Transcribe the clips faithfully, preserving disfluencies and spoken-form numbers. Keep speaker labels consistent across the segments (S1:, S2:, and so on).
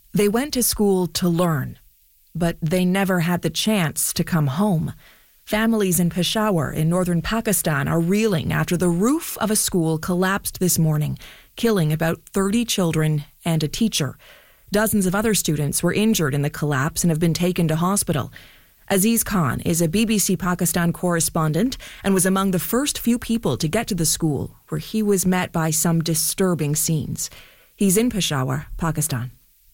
S1: They went to school to learn, but they never had the chance to come home. Families in Peshawar in northern Pakistan are reeling after the roof of a school collapsed this morning, killing about thirty children and a teacher. Dozens of other students were injured in the collapse and have been taken to hospital. Aziz Khan is a B B C Pakistan correspondent and was among the first few people to get to the school, where he was met by some disturbing scenes. He's in Peshawar, Pakistan.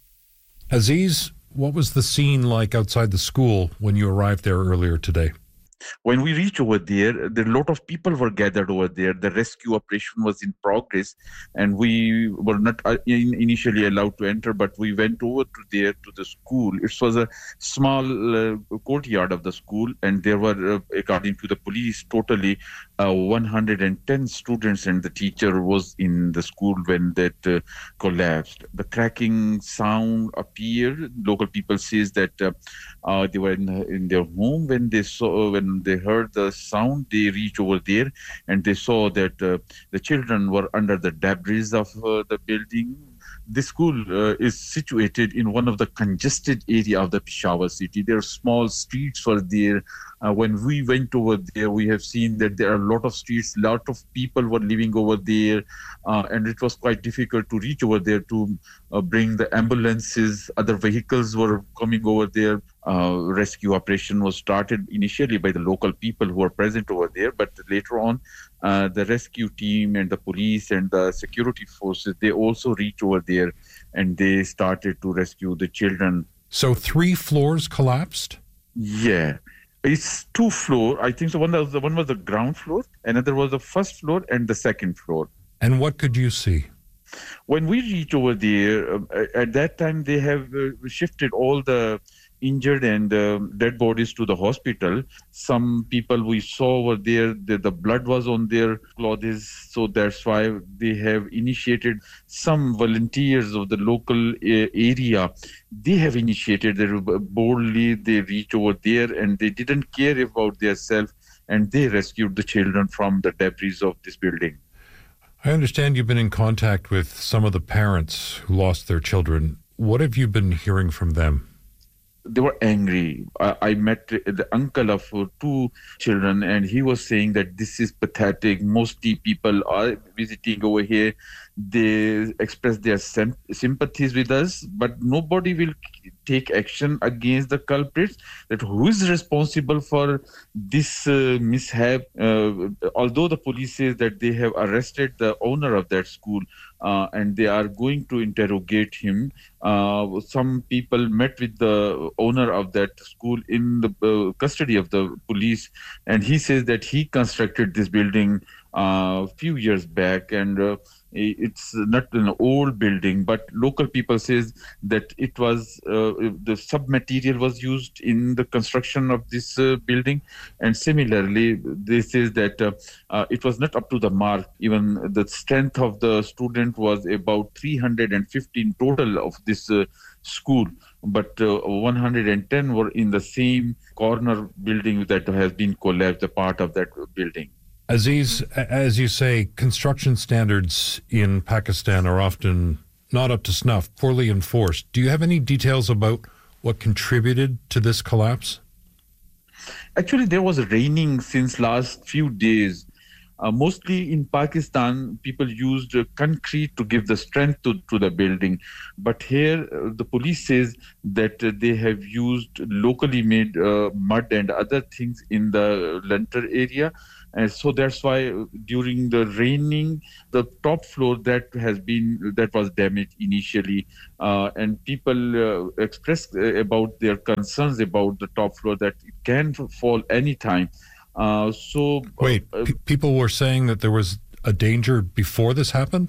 S2: Aziz, what was the scene like outside the school when you arrived there earlier today?
S3: When we reached over there, there a lot of people were gathered over there. The rescue operation was in progress, and we were not in initially allowed to enter, but we went over to there to the school. It was a small uh, courtyard of the school, and there were, uh, according to the police, totally uh, one hundred ten students, and the teacher was in the school when that uh, collapsed. The cracking sound appeared. Local people says that uh, uh, they were in, in their home when they saw when they heard the sound. They reached over there and they saw that uh, the children were under the debris of uh, the building. This school uh, is situated in one of the congested area of the Peshawar city. There are small streets for there. Uh, when we went over there, we have seen that there are a lot of streets, a lot of people were living over there, uh, and it was quite difficult to reach over there to uh, bring the ambulances. Other vehicles were coming over there. Uh, rescue operation was started initially by the local people who were present over there, but later on, uh, the rescue team and the police and the security forces, they also reached over there and they started to rescue the children.
S2: So three floors collapsed?
S3: Yeah. It's two floor. I think so. One was the one was the ground floor, another was the first floor and the second floor.
S2: And what could you see?
S3: When we reached over there, uh, at that time they have uh, shifted all the injured and uh, dead bodies to the hospital. Some people we saw were there, the, the blood was on their clothes, so that's why they have initiated. Some volunteers of the local uh, area, they have initiated, they boldly, they reached over there and they didn't care about themselves and they rescued the children from the debris of this building.
S2: I understand you've been in contact with some of the parents who lost their children. What have you been hearing from them?
S3: They were angry. I, I met the uncle of uh, two children and he was saying that this is pathetic. Mostly people are visiting over here. They express their sim- sympathies with us, but nobody will take action against the culprits. That who is responsible for this uh, mishap? Uh, although the police says that they have arrested the owner of that school uh, and they are going to interrogate him. Uh, some people met with the owner of that school in the uh, custody of the police, and he says that he constructed this building a uh, few years back, and uh, it's not an old building, but local people says that it was uh, the sub-material was used in the construction of this uh, building, and similarly they says that uh, uh, it was not up to the mark. Even the strength of the student was about three hundred fifteen total of this uh, school, but uh, one hundred ten were in the same corner building that has been collapsed, a part of that building.
S2: Aziz, as you say, construction standards in Pakistan are often not up to snuff, poorly enforced. Do you have any details about what contributed to this collapse?
S3: Actually, there was raining since last few days. Uh, mostly in Pakistan, people used uh, concrete to give the strength to, to the building. But here, uh, the police says that uh, they have used locally made uh, mud and other things in the lintel area. And so that's why during the raining, the top floor that has been, that was damaged initially. Uh, and people uh, expressed uh, about their concerns about the top floor, that it can fall anytime. Uh, so
S2: Wait, uh, p- people were saying that there was a danger before this happened?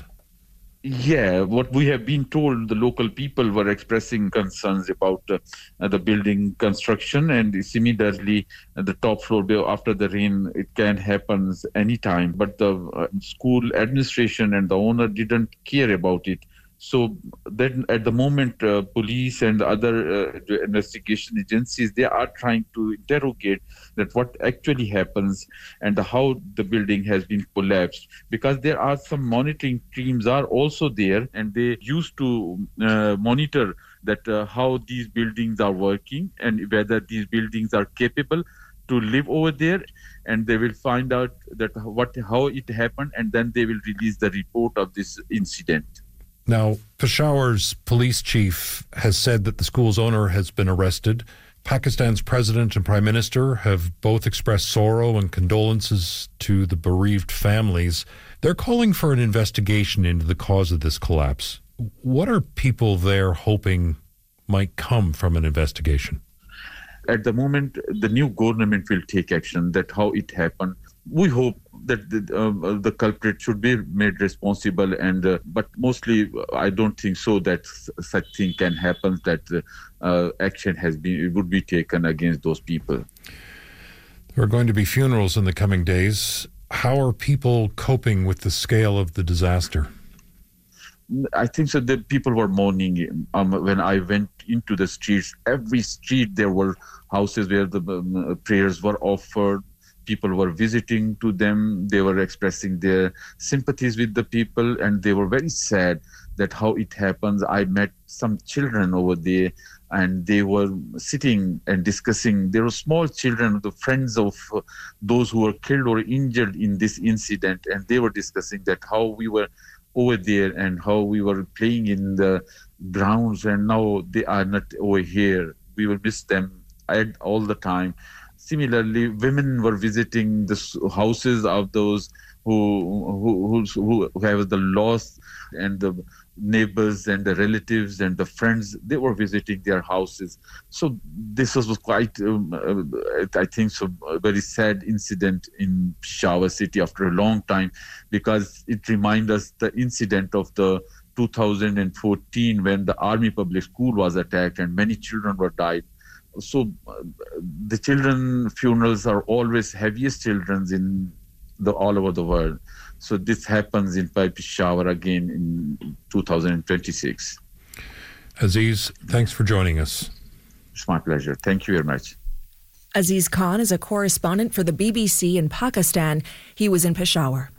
S3: Yeah, what we have been told, the local people were expressing concerns about uh, the building construction, and similarly, uh, the top floor, after the rain, it can happen anytime. But the uh, school administration and the owner didn't care about it. So then at the moment, uh, police and other uh, investigation agencies, they are trying to interrogate that what actually happens and how the building has been collapsed. Because there are some monitoring teams are also there, and they used to uh, monitor that uh, how these buildings are working and whether these buildings are capable to live over there, and they will find out that what how it happened, and then they will release the report of this incident.
S2: Now, Peshawar's police chief has said that the school's owner has been arrested. Pakistan's president and prime minister have both expressed sorrow and condolences to the bereaved families. They're calling for an investigation into the cause of this collapse. What are people there hoping might come from an investigation?
S3: At the moment, the new government will take action that how it happened. We hope that the, uh, the culprit should be made responsible, and uh, but mostly I don't think so that such thing can happen, that uh, action has been would be taken against those people.
S2: There are going to be funerals in the coming days. How are people coping with the scale of the disaster?
S3: I think so. The people were mourning. Um, when I went into the streets, every street there were houses where the um, prayers were offered. People were visiting to them. They were expressing their sympathies with the people, and they were very sad that how it happens. I met some children over there, and they were sitting and discussing. There were small children, the friends of uh, those who were killed or injured in this incident, and they were discussing that how we were over there and how we were playing in the grounds, and now they are not over here. We will miss them all the time. Similarly, women were visiting the houses of those who who who have the loss, and the neighbors and the relatives and the friends, they were visiting their houses. So this was quite, um, uh, I think, so a very sad incident in Peshawar city after a long time, because it reminds us the incident of the two thousand fourteen when the Army Public School was attacked and many children were died. So uh, the children funerals are always heaviest children's in the all over the world. So this happens in Peshawar again in two thousand twenty-six.
S2: Aziz, thanks for joining us.
S3: It's my pleasure. Thank you very much.
S1: Aziz Khan is a correspondent for the B B C in Pakistan. He was in Peshawar.